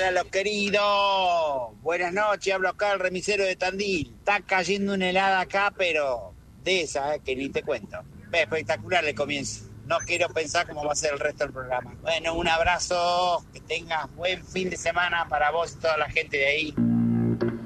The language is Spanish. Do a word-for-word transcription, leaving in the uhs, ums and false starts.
Hola, los queridos. Buenas noches, hablo acá el remisero de Tandil. Está cayendo una helada acá, pero de esa, eh, que ni te cuento. Ve, espectacular el comienzo. No quiero pensar cómo va a ser el resto del programa. Bueno, un abrazo, que tengas buen fin de semana para vos y toda la gente de ahí.